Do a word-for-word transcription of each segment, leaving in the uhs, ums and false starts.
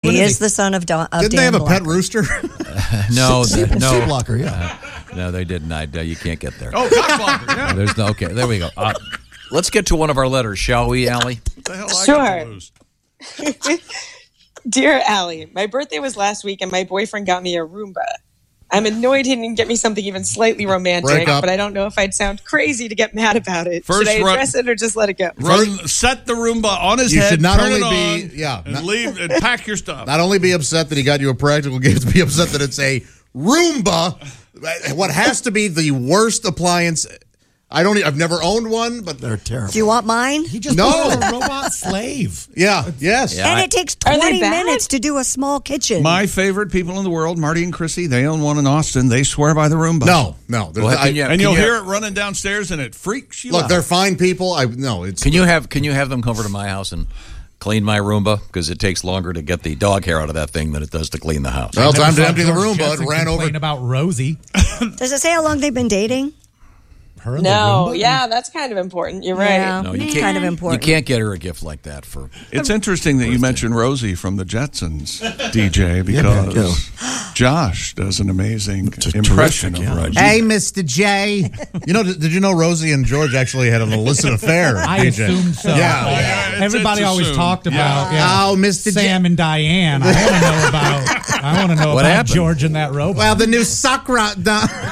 What he is is he? the son of, Don, of Didn't Dan they have a Blocker. pet rooster? no, Sea- the, no. sea blocker, yeah. Uh, no, they didn't. I, uh, you can't get there. Oh, cockblocker, yeah. There's no, okay, there we go. Uh, let's get to one of our letters, shall we, Allie? What the hell I Sure. got to lose? Dear Allie, my birthday was last week and my boyfriend got me a Roomba. I'm annoyed he didn't get me something even slightly romantic, Break up. but I don't know if I'd sound crazy to get mad about it. First Should I run- address it or just let it go? Run, set the Roomba on his You head. should not turn only it be- on, yeah, and not- leave and pack your stuff. Not only be upset that he got you a practical gift, be upset that it's a Roomba. What has to be the worst appliance. I don't. e- I've never owned one, but They're terrible. Do you want mine? He just No. called a robot slave. yeah, yes. Yeah. And I- it takes Are they twenty bad? minutes to do a small kitchen. My favorite people in the world, Marty and Chrissy, they own one in Austin. They swear by the Roomba. No, no. There's- Well, I- can you- And you'll you- hear it running downstairs, and it freaks you look, out. they're fine people. I no. It's Can you have Can you have them come over to my house and clean my Roomba? Because it takes longer to get the dog hair out of that thing than it does to clean the house. well, Never time to saw empty the George Roomba. Jetson It ran over. complain about Rosie. Does it say how long they've been dating? Her and the No, Roomba? yeah, that's kind of important. You're right. Yeah, No, you it's can't- kind of important. You can't get her a gift like that for. It's interesting that you mentioned Rosie from the Jetsons, D J, Yeah, man, because Josh does an amazing Just impression terrific, of yeah. Rosie. Hey, Mister J. You know? Did, did you know Rosie and George actually had an illicit affair? I D J? assumed so. Yeah. yeah, it's- Everybody it's always assumed. talked Yeah. about yeah. Oh, Mister J. Sam and Diane. I want to know about. I want to know What about happened? George and that robot. Well, the new suck rod.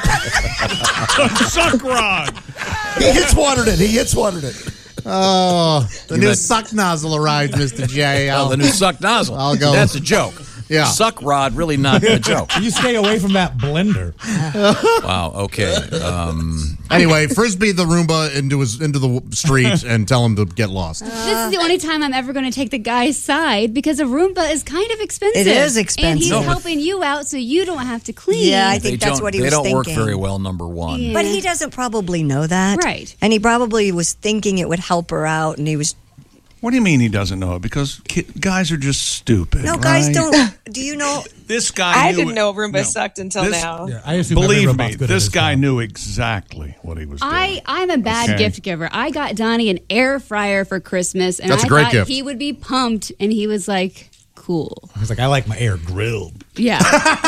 Suck rod. He hits watered it. He hits watered it. Oh, the You new meant- suck nozzle arrived, Mister J. Oh, I'll- the new suck nozzle. I'll go- That's a joke. Yeah. Suck rod, really not a joke. You stay away from that blender. Wow. Okay. Um, Anyway, frisbee the Roomba into his into the street and tell him to get lost. This is the only time I'm ever going to take the guy's side because a Roomba is kind of expensive. It is And expensive. he's No, but- helping you out so you don't have to clean. Yeah, I they think that's don't. what he they was don't thinking. work very well. Number one. Yeah. But he doesn't probably know that. Right. And he probably was thinking it would help her out, and he was. What do you mean he doesn't know it? Because ki- guys are just stupid. No, guys right? don't. Do you know? This guy I knew didn't it. know Roomba No. sucked until This- now. Yeah, I assume every Believe robot's me, good at this his guy job. knew exactly what he was doing. I, I'm a bad Okay. gift giver. I got Donnie an air fryer for Christmas, and That's a I great thought gift. he would be pumped, and he was like, cool. He's like, I like my air grilled. Yeah,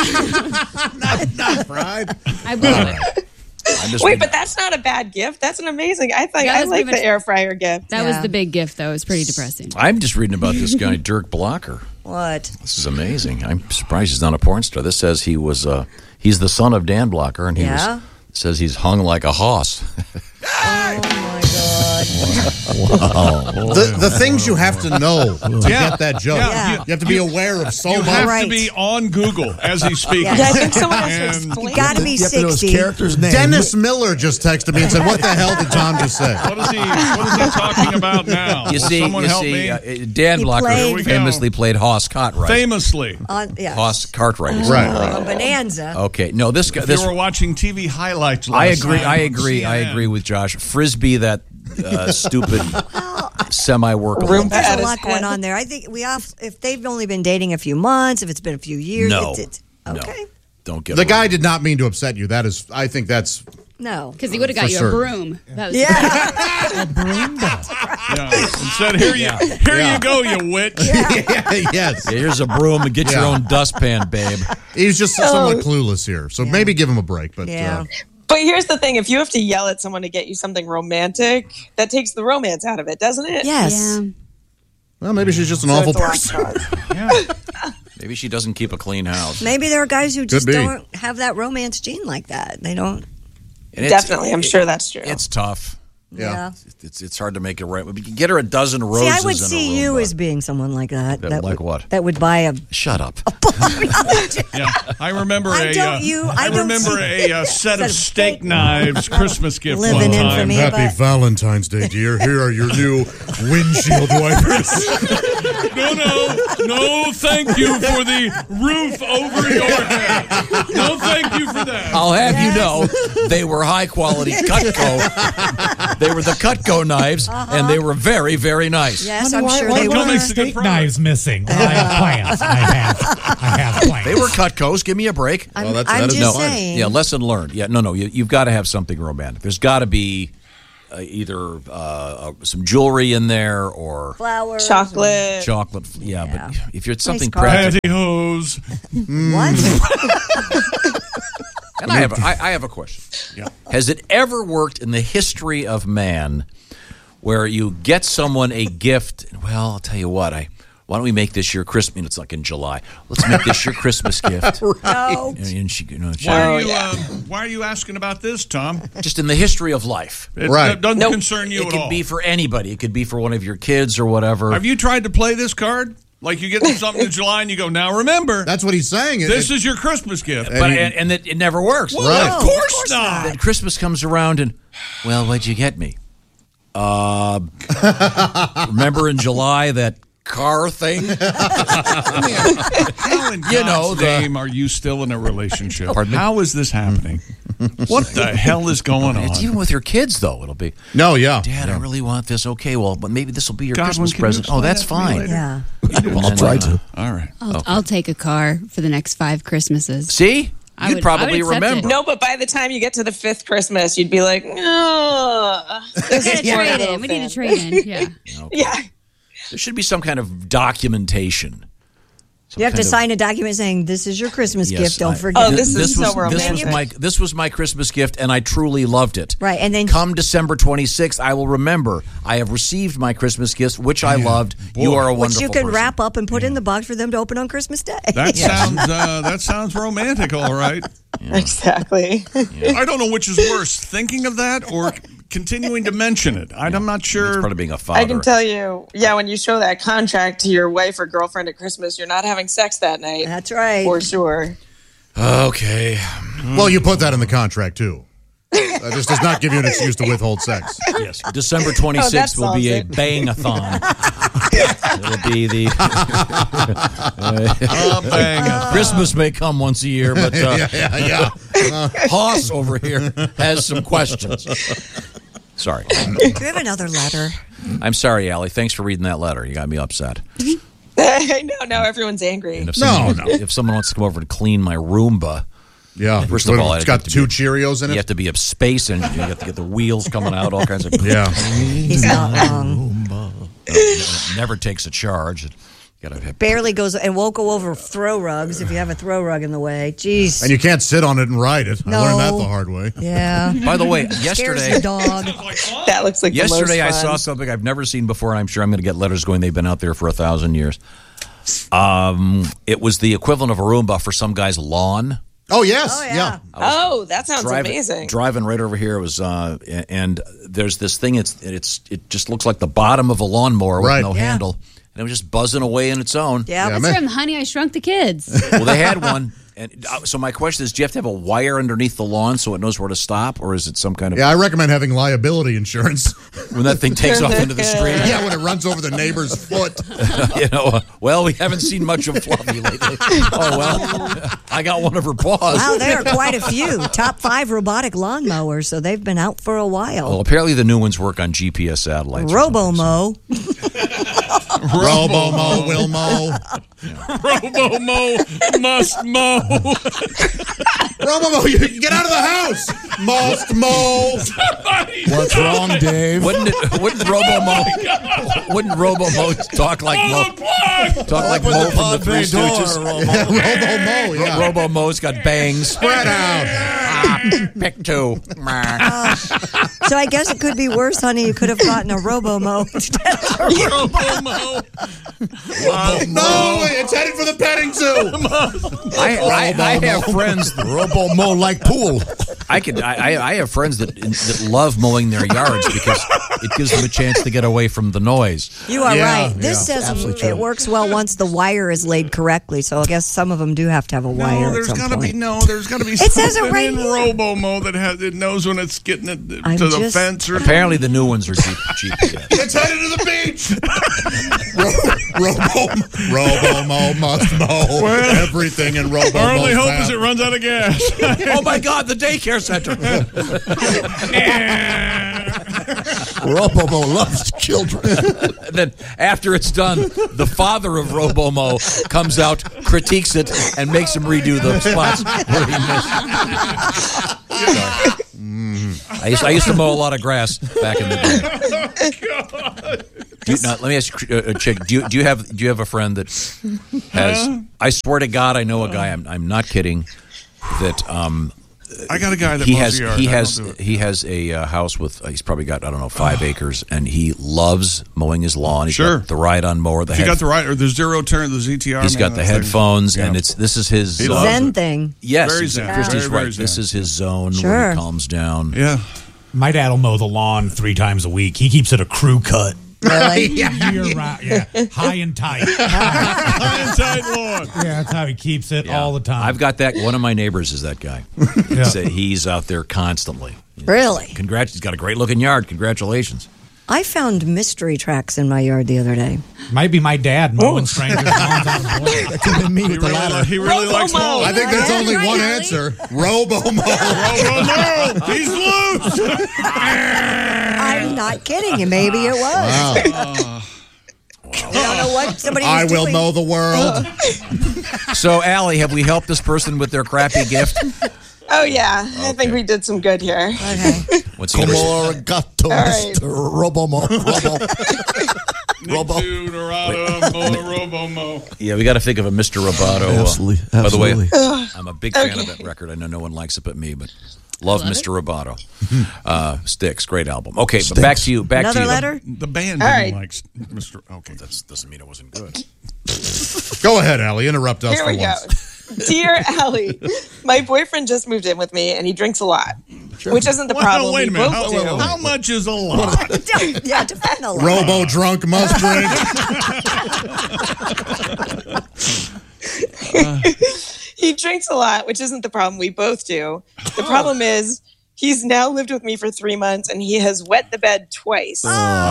Not fried. I blew it. I'm just Wait, but that's not a bad gift. That's an amazing. I think That I was like pretty the much- air fryer gift. That Yeah. was the big gift, though. It was pretty depressing. I'm just reading about this guy, Dirk Blocker. What? This is amazing. I'm surprised he's not a porn star. This says he was. Uh, he's the son of Dan Blocker, and he Yeah? was. Says he's hung like a hoss. Oh my God! The, the things you have to know to Yeah. get that joke. Yeah. You have to be aware of so you much. have Right. to be on Google as he speaks. Yeah. Yeah, I think someone has to And- explain. You got to be You have to know his sixty. character's name. Dennis Miller just texted me and said, "What the hell did Tom just say?" What is he? What is he talking about now? You Will see, someone you help see, me? uh, Dan He Blocker played- Here we go. famously played Hoss Cartwright. Famously, On, yeah. Hoss Cartwright. is Right. On Bonanza. Okay. No, this guy. if This you were watching T V highlights last I agree. night I on agree. I C N N. agree with Josh. Frisbee, that uh, stupid semi-workable. Roomba There's at a his lot going head. on there. I think we off if they've only been dating a few months, if it's been a few years. No. It's, it's, No. okay. Don't get The it guy wrong. did not mean to upset you. That is, I think that's No. Because he would have got For you sure. a broom. That was Yeah. A Roomba. Yeah. And said, "Here you, here Yeah. you go, you witch." yes. Yeah, here's a broom and get your Yeah. own dustpan, babe. He's just somewhat clueless here, so maybe give him a break. But Yeah. uh, But here's the thing: if you have to yell at someone to get you something romantic, that takes the romance out of it, doesn't it? Yes. Yeah. well, maybe she's just an So awful it's a person. watchdog. Maybe she doesn't keep a clean house. Maybe there are guys who just be. don't have that romance gene like that. They don't. And it's- Definitely, I'm sure that's true. It's tough. Yeah. It's it's hard to make it right. We can get her a dozen roses. See, I would and a see you Roomba. as being someone like that. That- like would, what? That would buy a. Shut up. Yeah, I remember I a. don't- uh, you- I, I don't remember see- a, uh set of of steak steak knives Christmas gift one Living time. infamy. Happy but- Valentine's Day, dear. Here are your new windshield wipers. No, no, no. Thank you for the roof over your head. No, thank you for that. I'll have you know, they were high quality Cutco. They were the Cutco knives, and they were very, very nice. Yes, Honey, I'm why, sure why, they why Cutco are were. makes a good steak product. knives missing? I have plans. I have. I have plans. They were Cutcos. Give me a break. I'm, Well, that's- I'm that is just fine. saying. Yeah, lesson learned. Yeah, no, no. You, you've got to have something romantic. There's got to be uh, either uh, uh, some jewelry in there or Flowers. Chocolate. chocolate. Yeah, Yeah. but if you're something card. practical. Pantyhose. What? And I have, I, I have a question. Yeah. Has it ever worked in the history of man where you get someone a gift? Well, I'll tell you what. I why don't we make this your Christmas? It's like in July. Let's make this your Christmas gift. No. And, and she, you know, she- Why Oh, are you? yeah. Um, why are you asking about this, Tom? just in the history of life. It Right. that doesn't Nope. concern you It at could all. be for anybody. It could be for one of your kids or whatever. Have you tried to play this card? Like you get something in July and you go, now remember, That's what he's saying. It- this it- is your Christmas gift. but and he- and, and it, it never works. Well, Right. of No, course, of course not. Then Christmas comes around and, well, what'd you get me? Uh, remember in July that car thing? How in You know, God's the- name are you still in a relationship? Pardon me? How is this happening? What the hell is going on? It's even with your kids, though. It'll be, no, yeah. Dad, I really want this. Okay, well, but maybe this will be your Godwin, Christmas can you present. Oh, explain that's that to me fine. later? Yeah. Well, I'll try to. All right. I'll, I'll take a car for the next five Christmases. See? I You'd would- probably I would accept remember. it. No, but by the time you get to the fifth Christmas, you'd be like, oh, this We is need a for a trade little in. We need a thing." trade in. Yeah. Yeah. There should be some kind of documentation. Some You have to kind of- sign a document saying this is your Christmas Yes, gift. Don't I- forget. Oh, this is this so was, This romantic. was my this was my Christmas gift, and I truly loved it. Right, and then- come December twenty-sixth, I will remember I have received my Christmas gift, which I loved. You are a Which wonderful you can person. wrap up and put in the box for them to open on Christmas Day. That sounds uh, that sounds romantic, all right. Exactly. I don't know which is worse, thinking of that or continuing to mention it. I, I'm not It's sure. part of being a father. I can tell you, yeah, when you show that contract to your wife or girlfriend at Christmas, you're not having sex that night. That's right. For sure. Okay. Well, you put that in the contract, too. That just does not give you an excuse to withhold sex. Yes. December twenty-sixth Oh, that will be a solves it. bang-a-thon. It'll be the Uh, bang. Christmas may come once a year, but uh, Yeah, yeah, yeah. Hoss over here has some questions. Sorry. Do you have another letter? I'm sorry, Allie. Thanks for reading that letter. You got me upset. I know, now everyone's angry. And if No, someone, no. If someone wants to come over and clean my Roomba, Yeah. First of all, it's I'd got have to two be- Cheerios in you it. have to be of space and you have to get the wheels coming out, all kinds of. Yeah. He's not wrong. It never takes a charge. You gotta have, Barely goes and won't go over throw rugs if you have a throw rug in the way. Jeez. And you can't sit on it and ride it. I No. learned that the hard way. Yeah. By the way, Scares yesterday, the dog. That looks like yesterday the I most saw fun. something I've never seen before, and I'm sure I'm going to get letters going. They've been out there for a thousand years. Um, it was the equivalent of a Roomba for some guy's lawn. Oh, yes. Oh, yeah. yeah. Oh, that sounds driving, amazing. Driving right over here, it was, uh, and there's this thing. It's it's it just looks like the bottom of a lawnmower Right. with no Yeah. handle, and it was just buzzing away in its own. Yeah. Yeah, That's man. from Honey, I Shrunk the Kids. Well, they had one, and uh, so my question is: do you have to have a wire underneath the lawn so it knows where to stop, or is it some kind of Yeah, I recommend having liability insurance. when that thing takes off into the street? Yeah, when it runs over the neighbor's foot. You know, uh, well, we haven't seen much of Fluffy lately. Oh well, I got one of her paws. Wow, there are quite a few. Top five robotic lawnmowers, so they've been out for a while. Well, apparently the new ones work on G P S satellites. or something, so- Robomo. Robo-mo, will mow. Robo mow must mow. Robo-mo, you you get out of the house. Must mow. What's wrong, Dave? Wouldn't it? Wouldn't Robo-Mo? Wouldn't Robo-Mo talk like Mo? Talk like Mo from the Three Stooges. Yeah, Robo-mo, yeah. Robo-Mo's got bangs. Spread out. Ah, pick two. So I guess it could be worse, honey. You could have gotten a Robomo instead of a Robo mow. No, it's headed for the petting zoo. I, I, I have friends. Robo-mo like pool. I could. I, I I have friends that that love mowing their yards because it gives them a chance to get away from the noise. You are Yeah, right. This yeah, says absolutely true. it works well once the wire is laid correctly. So I guess some of them do have to have a wire. No, at there's some got to point. be no. There's got to be says it something right in here. Robo-mo that has it knows when it's getting it to I'm the just- fence or Apparently, the new ones are G P S. It's headed to the beach. Robo, Robo-mo must mow everything in Robo-mo. Our only hope is it runs out of gas. Oh my God! The daycare center. Robo-mo loves children. And then after it's done, the father of Robo-Mo comes out, critiques it, and makes him redo the spots where he missed. I used, I used to mow a lot of grass back in the day. Do you, now, let me ask you, uh, Chick. Do you do you have do you have a friend that has? I swear to God, I know a guy. I'm I'm not kidding. That um, I got a guy that he mows has the yard. he I has don't do it. he has a uh, house with uh, he's probably got I don't know five acres, and he loves mowing his lawn. He's Sure. got the ride-on mower. The If you head, got the right or the zero turn, the Z T R. he's man, got the that thing- headphones, Yeah. and it's this is his He uh, loves Zen it. thing. Yes, Very he's- zen. Christy's Very, very right. This zen. is his zone where Sure. he calms down. Yeah. My dad will mow the lawn three times a week. He keeps it a crew cut. Really? Year round, yeah, high and tight. High and tight lawn. Yeah, that's how he keeps it all the time. I've got that. One of my neighbors is that guy. Yeah. So he's out there constantly. Really? Congrats! He's got a great looking yard. Congratulations. I found mystery tracks in my yard the other day. Might be my dad mowing strangers' lawns out of Boise. That could have been me He with the really, ladder. li- he really likes mowing. I think there's Yeah, only right, one Allie. answer. Robo-mo. Oh, no, he's loose. I'm not kidding you. Maybe it was. Wow. I don't know what somebody was I will doing. mow the world. So, Allie, have we helped this person with their crappy gift? Oh, yeah. I think we did some good here. Okay. What's he Como gonna arigato, right. Mister Robomo. Robo. Robo. Nick Dorado, Mo, Robo Mo. Yeah, we got to think of a Mister Roboto. uh, Absolutely. By the way, Absolutely. I'm a big fan of Okay. that record. I know no one likes it but me, but love, Love Mister Roboto. Uh, Sticks, great album. Okay, but Sticks. back to you. Back to Another you. letter? The band All didn't right. like Mister Okay. That doesn't mean it wasn't good. Go ahead, Allie. Interrupt us Here for we go. once. Dear Allie, my boyfriend just moved in with me and he drinks a lot, which isn't the Well, problem. wait a We minute. both How, do. how much is a lot? Yeah, defend a lot. Robo drunk must drink. He drinks a lot, which isn't the problem. We both do. The problem is he's now lived with me for three months and he has wet the bed twice.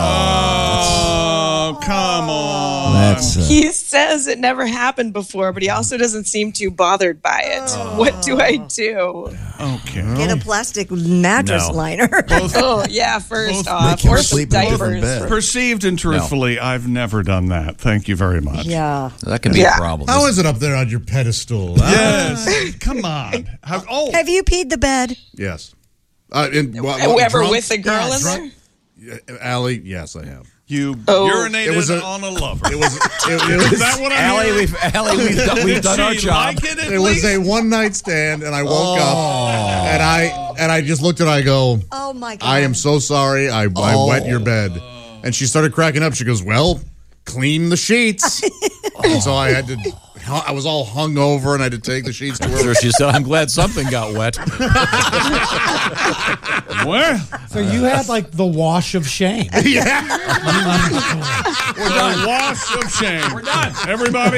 Oh, come on. That's uh, He says it never happened before, but he also doesn't seem too bothered by it. What do I do? Okay. Get a plastic mattress No. liner. Oh, yeah, first Both off. make him Or sleep some in a different diapers. bed. Perceived and truthfully, I've never done that. Thank you very much. Yeah. That can be Yeah. a problem. How This- is it up there on your pedestal? Yes. Come on. How, oh, Have you peed the bed? Yes. Uh, in, what, what, Whoever drunk? with the girl Yeah, in drunk- Allie, yes, I have. you Oh. urinated It was a- on a lover. It was it, it Is was that what I'm Allie, hearing? we've Allie, we've done, we've Did done our she job. like it at it was least? a one night stand, and I woke up and I and I just looked at her. I go, Oh, my God. I am so sorry. I, I Oh. wet your bed, and she started cracking up. She goes, well, clean the sheets. And so I had to. I was all hung over, and I had to take the sheets to her. Sure, she said, I'm glad something got wet. Where? So you had like the wash of shame. Yeah. We're done. Wash of shame. We're done. Everybody.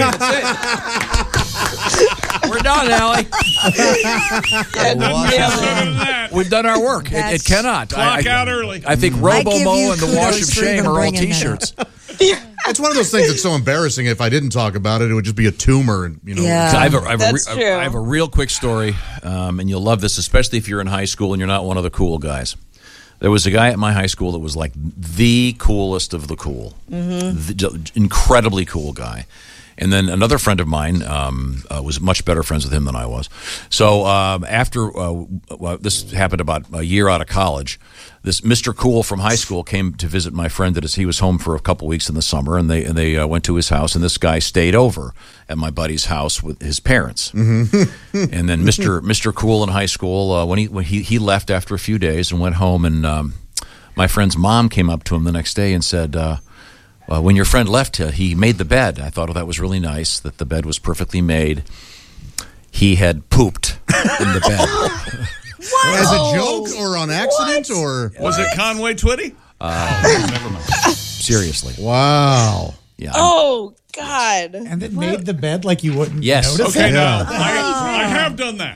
We're done, Allie. Yeah, nailed it. Other than that, We've done our work. It, it That's- cannot. clock I, out early. I think I give Robo-Mo you and the Wash of kudos for Shame even are all bringing that T-shirts. It's one of those things that's so embarrassing. If I didn't talk about it, it would just be a tumor. And you know, Yeah. I have a, I have a, That's re- true. I have a real quick story, um, and you'll love this, especially if you're in high school and you're not one of the cool guys. There was a guy at my high school that was like the coolest of the cool, the, incredibly cool guy. And then another friend of mine um, uh, was much better friends with him than I was. So um, after uh, well, this happened about a year out of college, this Mister Cool from high school came to visit my friend. That is, he was home for a couple weeks in the summer, and they and they uh, went to his house. And this guy stayed over at my buddy's house with his parents. And then Mister Mister Cool in high school, uh, when he when he he left after a few days and went home, and um, my friend's mom came up to him the next day and said. Uh, Uh, when your friend left, uh, he made the bed. I thought, oh, that was really nice, that the bed was perfectly made. He had pooped in the bed. as a joke or on accident or Was it Conway Twitty? Uh, Seriously. wow. Yeah. I'm- Oh, God. And then made the bed like you wouldn't Yes. notice Okay, it. now I, I have done that.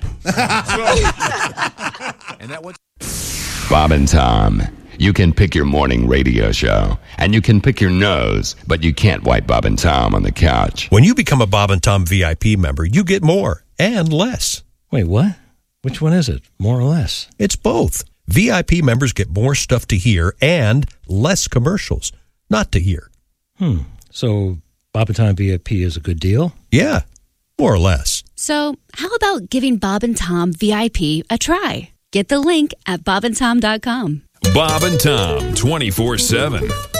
So, and that was Bob and Tom. You can pick your morning radio show, and you can pick your nose, but you can't wipe Bob and Tom on the couch. When you become a Bob and Tom V I P member, you get more and less. Wait, what? Which one is it? More or less? It's both. V I P members get more stuff to hear and less commercials not to hear. Hmm. So Bob and Tom V I P is a good deal? Yeah, more or less. So, how about giving Bob and Tom V I P a try? Get the link at bob and tom dot com. Bob and Tom, twenty-four seven.